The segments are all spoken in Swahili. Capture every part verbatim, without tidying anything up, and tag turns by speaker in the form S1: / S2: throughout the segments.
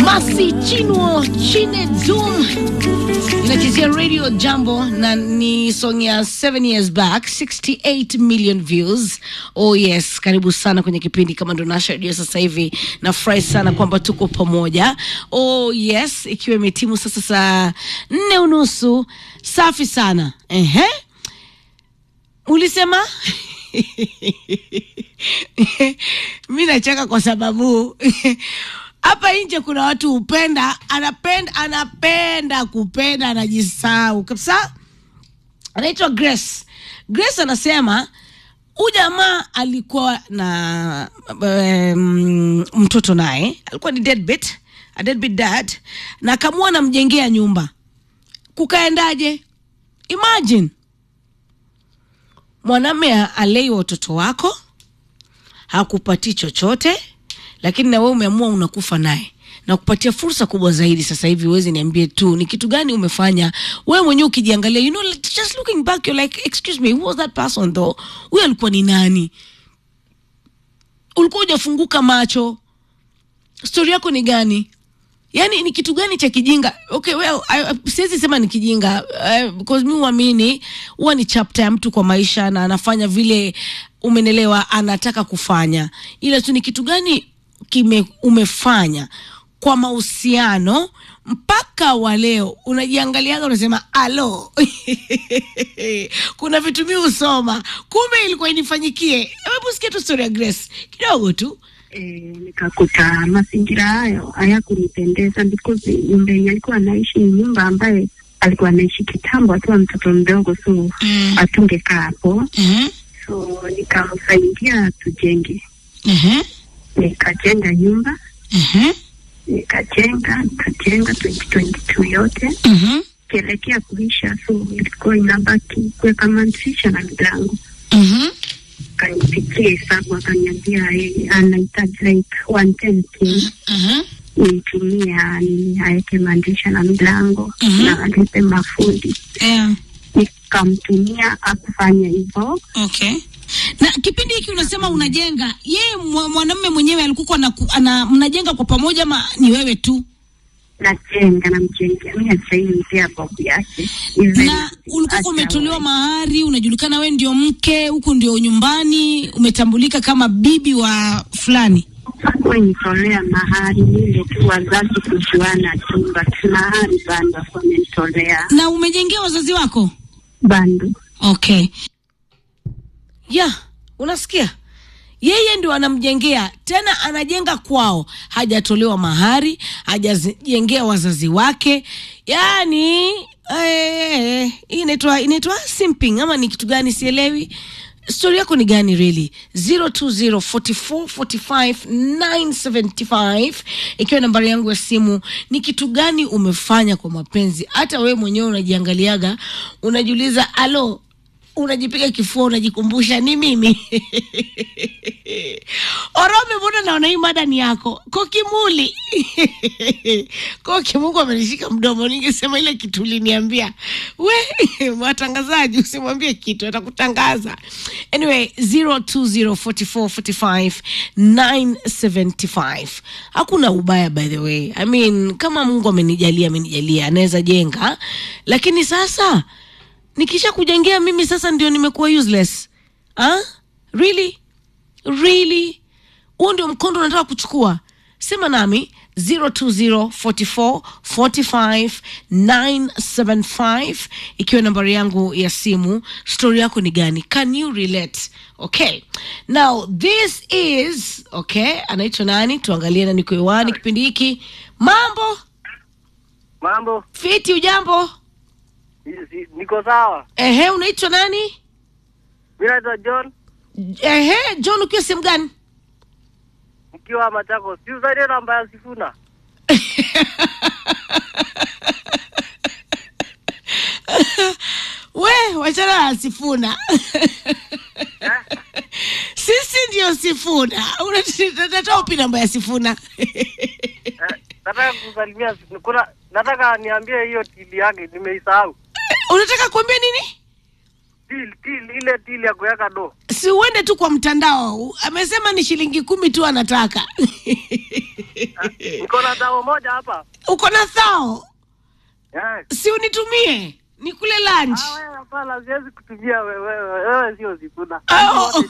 S1: Masi Chinwo Chine Zoom inachezea Radio Jambo na ni song ya seven years back, sixty-eight million views. Oh yes, karibu sana kwenye kipindi kama ndo nasha radio sasa hivi. Nafurahi sana kwamba tuko pamoja. Oh yes, ikiwa imetimu sasa saa nne unusu. Safi sana. Ehe. Ulisema? Mimi nacheka kwa sababu hapa nje kuna watu upenda, anapenda, anapenda kupenda, anajisahau kabisa. Anaitwa Grace. Grace anasema ujamaa alikuwa na um, mtoto naye, alikuwa ni deadbeat, a deadbeat dad, na akamua na mjengea nyumba. Kukaendaje? Imagine mwanamume alei watoto wako, hakupati chochote, lakini na wewe umeamua unakufa naye na kupatia fursa kubwa zaidi. Sasa hivi uweze niambie tu ni kitu gani umefanya wewe mwenyewe ukijiangalia, you know, just looking back you're like, excuse me, who was that person though? Huyo alikuwa ni nani? Ulikuwa hujafunguka macho, story yako ni gani? Yani ni kitu gani cha kijinga? Okay, well, siwezi sema ni kijinga uh, because mimi huamini huwa ni chapter ya mtu kwa maisha na anafanya vile umenelewa anataka kufanya. Ila tu ni kitu gani kime umefanya kwa mahusiano mpaka wa leo unajiangaliaga unasema alo kuna vitu mimi usoma kumbe ilikuwa inifanyikie. Hebu sikia tu story ya Grace kidogo tu.
S2: Eh, nikakuta mazingira hayo hayakunipendeza because nyumba yenye alikuwa anaishi ni nyumba ambaye alikuwa anaishi kitambo akiwa mtoto mdogo, so mm. atungekaa hapo. Mm-hmm. So nikamsaidia tujenge. Mhm. Nikajenga nyumba. Mhm. Nikajenga, nikajenga twenty twenty-two yote. Mhm. Kelekea kuisha, so ilikuwa inabaki kwa kama mtisha na milango. Mhm. Kanipikia hesabu akaniambia yeye anahitaji like one ten k. Mhm. Nitumia ni aeke mandisha na milango na alipe mafundi. Yeah. Nikamtumia akufanya hivyo.
S1: Okay. Na kipindi hiki unasema unajenga, yeye mwanamume mwenyewe alikuwa ana mnajenga kwa pamoja ama ni wewe tu?
S2: Najenga na mjenga. Mimi hajaini pia babu yake.
S1: Na ulikuwa umetolewa mahari, unajulikana wewe ndio mke, huko ndio nyumbani, umetambulika kama bibi wa fulani.
S2: Kwa nitolea mahari ile tu wazazi kujuana chumba mahari bando kwa nitolea.
S1: Na umejengea wazazi wako?
S2: Bando.
S1: Okay. Yeah, unasikia? Yeye ndio anamjengea, tena anajenga kwao. Hajatolewa mahari, hajajengea wazazi wake. Yaani eh inaitwa inaitwa simping ama ni kitu gani sielewi. Story yako ni gani really? zero two zero four four four five nine seven five ikiwa nambari yangu ya simu. Ni kitu gani umefanya kwa mapenzi hata wewe mwenyewe unajiangaliaga unajiuliza alo, unajipiga kifua unajikumbusha ni mimi? Orome, mbona naona hii mada ni yako? Kokimuli. Koki Mungu amenishika mdomo, ningesema ile kitu uliniambia. We, watangazaji usimwambie kitu atakutangaza. Anyway, zero two zero four four four five nine seven five. Hakuna ubaya by the way. I mean, kama Mungu amenijalia amenijalia anaweza jenga, lakini sasa nikisha kujengea mimi sasa ndio nimekuwa useless. Ah? Really? Really? Huo ndio mkondo unataka kuchukua? Sema nami zero two zero four four four five nine seven five ikiwa nambari yangu ya simu. Story yako ni gani? Can you relate? Okay. Now this is okay, anaitwa nani? Tuangalie nani kwa hewani kipindi hiki. Mambo?
S3: Mambo.
S1: Fiti, ujambo?
S3: Niko sawa.
S1: Ehe, unaitwa nani?
S3: Mimi naitwa John.
S1: Ehe, John, ukiwa sehemu gani?
S3: Nikiwa Machakos. Si usaidie namba ya Sifuna.
S1: We, wachana na Sifuna. Sisi ndio Sifuna. Unataka upi namba ya Sifuna?
S3: Nataka kusalimia, kuna nataka niambie hiyo tili yake nimeisahau.
S1: Unataka kuambia nini?
S3: Till till ile till ya kuweka do.
S1: Si uende tu kwa mtandao. Amesema ni shilingi kumi tu anataka.
S3: Niko na dawa moja hapa.
S1: Uko na thao?
S3: Eh.
S1: Si unitumie. Nikule lunch.
S3: Ah, wewe hapana, siwezi kutumia wewe. Wewe sio Sifuna.
S1: Oh.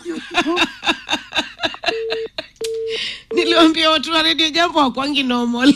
S1: Niliambia watu wa Radio Jambo hakwangi normal.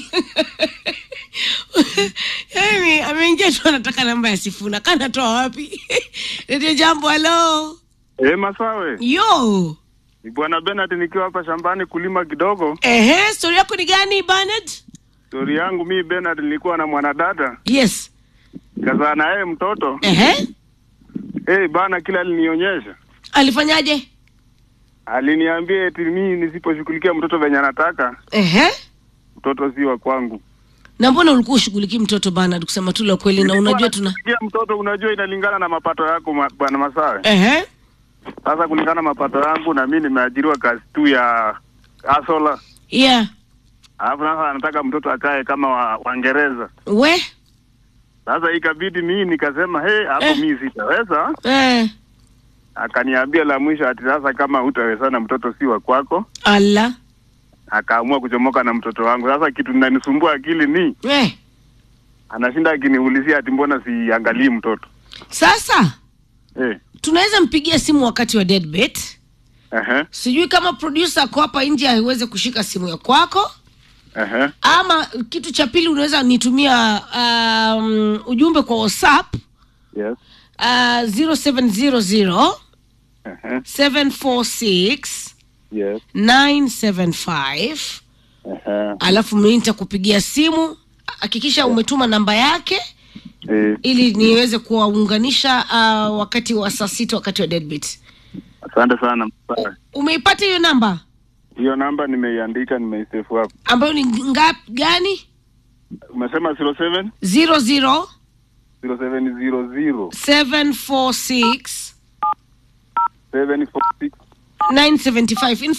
S1: Yaani ameingia tu anataka namba ya Sifuna. Kana toa wapi? Radio Jambo, hello.
S4: Eh, Masawe.
S1: Yo.
S4: Ni Bwana Bernard nikiwa hapa shambani kulima kidogo.
S1: Ehe, story yako ni gani Bernard?
S4: Story yangu mimi Bernard nilikuwa na mwanadada.
S1: Yes.
S4: Kazaa na yeye mtoto.
S1: Ehe.
S4: Eh, bana kila alinionyesha.
S1: Alifanyaje?
S4: Aliniambia eti mimi nisiposhughulikia mtoto venye anataka.
S1: Ehe.
S4: Mtoto si wa kwangu.
S1: Na mbona ulikuwa ushughuliki mtoto Bernard kusema tu la kweli na unajua tuna
S4: Pia mtoto unajua inalingana na mapato yako ma, Bwana Masawe.
S1: Ehe.
S4: Sasa kulingana na mapato yangu na mimi nimeajiriwa kazi tu ya asola.
S1: Yeah.
S4: Alafu sasa anataka mtoto akae kama wa Waingereza.
S1: We?
S4: Sasa ikabidi mimi nikasema hey, hapo
S1: Eh.
S4: mimi sitaweza.
S1: Eh.
S4: Akaniambia la mwisho ati sasa kama hutawezana mtoto si wa kwako.
S1: Allah.
S4: Akaamua kuchomoka na mtoto wangu. Sasa kitu ninanisumbua akili ni
S1: Eh.
S4: anashinda akiniulizia ati mbona siangalii mtoto.
S1: Sasa
S4: Eh.
S1: tunaweza mpigia simu wakati wa deadbet.
S4: Ehe.
S1: Sijui kama producer ako hapa nje haiweze kushika simu ya kwako.
S4: Ehe.
S1: Ama kitu cha pili unaweza nitumia um, ujumbe kwa WhatsApp
S4: Yes.
S1: uh, zero seven zero zero
S4: Ehe.
S1: seven four six
S4: Yes.
S1: nine seven five.
S4: Ehe.
S1: Alafu mimi nitakupigia simu, hakikisha umetuma namba yake
S4: Eh.
S1: ili niweze kuwaunganisha uh, wakati wa saa sita wakati wa deadbeat.
S4: Asante sana. Masawe.
S1: Umeipata hiyo namba?
S4: Hiyo namba nimeiandika, nimeisave hapo.
S1: Ambayo ni ngapi gani?
S4: Umesema zero seven
S1: zero zero
S4: zero seven zero zero
S1: seven four six
S4: seven four six
S1: nine seven five.